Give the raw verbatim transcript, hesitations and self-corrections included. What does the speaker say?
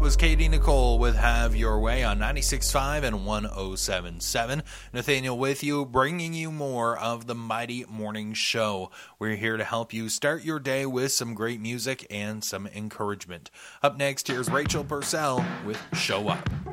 was Katie Nicole with Have Your Way on ninety-six point five and one oh seven point seven. Nathaniel with you, bringing you more of the Mighty Morning Show. We're here to help you start your day with some great music and some encouragement. Up next, here's Rachel Purcell with Show Up.